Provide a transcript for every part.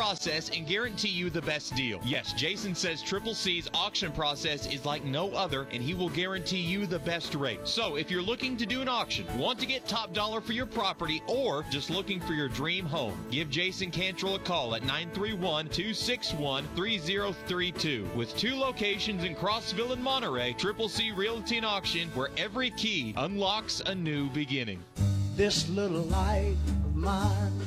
process and guarantee you the best deal. Yes, Jason says Triple C's auction process is like no other, and he will guarantee you the best rate. So if you're looking to do an auction, want to get top dollar for your property, or just looking for your dream home, give Jason Cantrell a call at 931-261-3032. With 2 locations in Crossville and Monterey, Triple C Realty and Auction, where every key unlocks a new beginning. This little light of mine,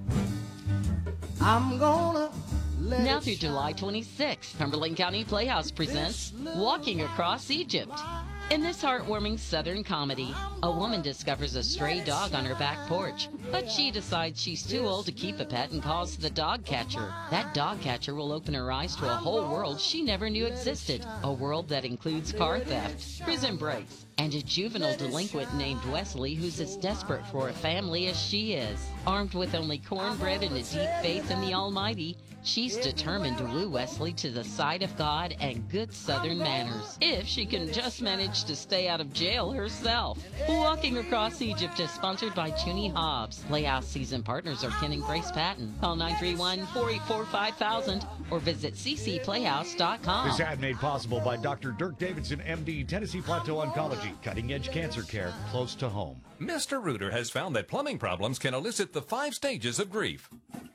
I'm gonna let Now it through July 26th, Cumberland County Playhouse presents Walking Across Egypt. In this heartwarming Southern comedy, a woman discovers a stray dog on her back porch, but she decides she's too old to keep a pet and calls the dog catcher. That dog catcher will open her eyes to a whole world she never knew existed, a world that includes car theft, prison breaks, and a juvenile delinquent named Wesley who's as desperate for a family as she is. Armed with only cornbread and a deep faith in the Almighty, she's determined to woo Wesley to the side of God and good Southern manners, if she can just manage to stay out of jail herself. Walking Across Egypt is sponsored by Junie Hobbs. Playhouse season partners are Ken and Grace Patton. Call 931-484-5000 or visit ccplayhouse.com. This ad made possible by Dr. Dirk Davidson, MD, Tennessee Plateau Oncology. Cutting-edge cancer care close to home. Mr. Reuter has found that plumbing problems can elicit the 5 stages of grief.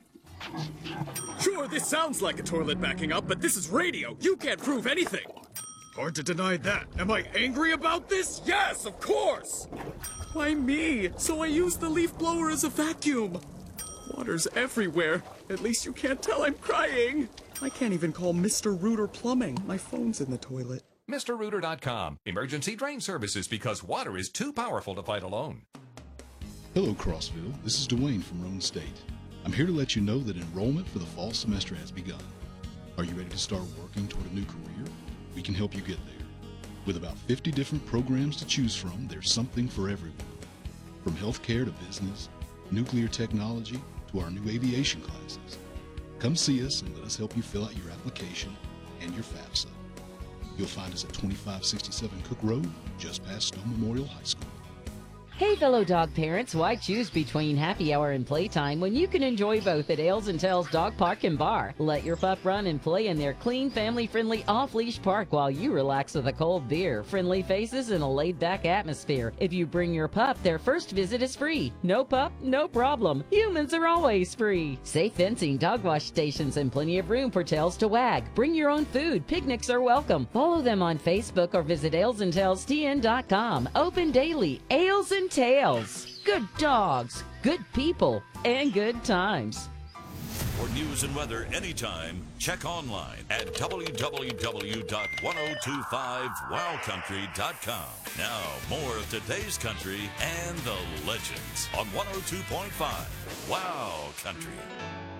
Sure, this sounds like a toilet backing up, but this is radio. You can't prove anything. Hard to deny that. Am I angry about this? Yes, of course. Why me? So I use the leaf blower as a vacuum. Water's everywhere. At least you can't tell I'm crying. I can't even call Mr. Reuter Plumbing. My phone's in the toilet. MrReuter.com. Emergency drain services, because water is too powerful to fight alone. Hello, Crossville. This is Dwayne from Roman State. I'm here to let you know that enrollment for the fall semester has begun. Are you ready to start working toward a new career? We can help you get there. With about 50 different programs to choose from, there's something for everyone. From healthcare to business, nuclear technology, to our new aviation classes. Come see us and let us help you fill out your application and your FAFSA. You'll find us at 2567 Cook Road, just past Stone Memorial High School. Hey, fellow dog parents, why choose between happy hour and playtime when you can enjoy both at Ailes and Tails Dog Park and Bar? Let your pup run and play in their clean, family-friendly, off-leash park while you relax with a cold beer, friendly faces, and a laid-back atmosphere. If you bring your pup, their first visit is free. No pup, no problem. Humans are always free. Safe fencing, dog wash stations, and plenty of room for tails to wag. Bring your own food. Picnics are welcome. Follow them on Facebook or visit ailesandtailstn.com. Open daily. Ailes and Tails. Good dogs, good people, and good times. For news and weather anytime, check online at www.1025wildcountry.com. Now, more of today's country and the legends on 102.5 Wow Country.